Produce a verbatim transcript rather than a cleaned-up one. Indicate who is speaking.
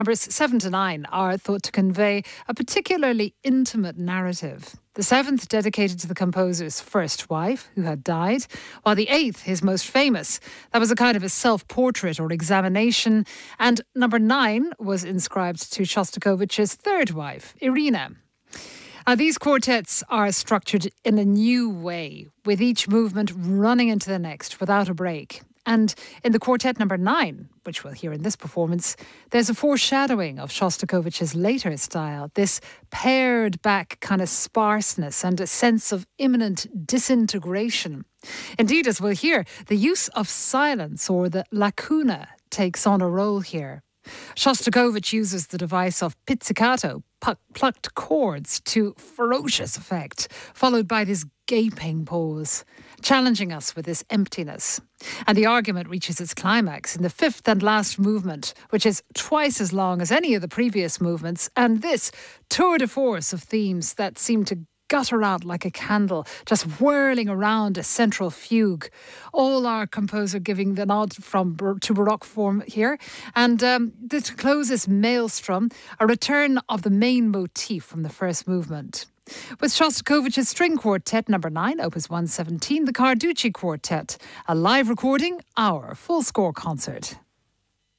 Speaker 1: Numbers seven to nine are thought to convey a particularly intimate narrative. The seventh dedicated to the composer's first wife, who had died, while the eighth, his most famous, that was a kind of a self-portrait or examination, and number nine was inscribed to Shostakovich's third wife, Irina. Now, these quartets are structured in a new way, with each movement running into the next without a break. And in the quartet number nine, which we'll hear in this performance, there's a foreshadowing of Shostakovich's later style, this pared back kind of sparseness and a sense of imminent disintegration. Indeed, as we'll hear, the use of silence or the lacuna takes on a role here. Shostakovich uses the device of pizzicato, plucked chords, to ferocious effect, followed by this gaping pause, challenging us with this emptiness. And the argument reaches its climax in the fifth and last movement, which is twice as long as any of the previous movements, and this tour de force of themes that seem to gutter out like a candle, just whirling around a central fugue. All our composer giving the nod from to Baroque form here. And um, this closes Maelstrom, a return of the main motif from the first movement. With Shostakovich's String Quartet number nine, opus one seventeen, the Carducci Quartet, a live recording, our full score concert.